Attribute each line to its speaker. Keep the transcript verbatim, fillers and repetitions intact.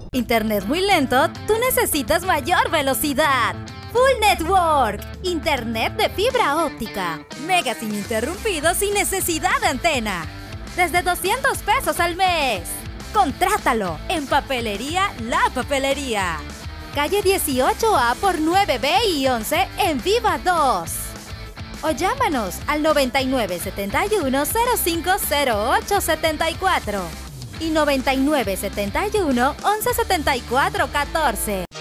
Speaker 1: ¿Internet muy lento? Tú necesitas mayor velocidad. Full Network, internet de fibra óptica, megas ininterrumpidos sin necesidad de antena. Desde doscientos pesos al mes. Contrátalo en Papelería La Papelería. Calle dieciocho A por nueve B y once en Viva dos. O llámanos al noventa y nueve setenta y uno cero cinco cero ocho setenta y cuatro y noventa y nueve setenta y uno once setenta y cuatro catorce.